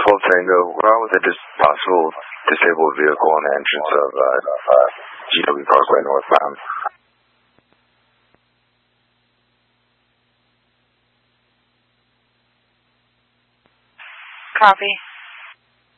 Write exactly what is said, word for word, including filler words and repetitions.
Full Tango, ground with a dis- possible disabled vehicle on the entrance of uh, G W Parkway northbound. Copy.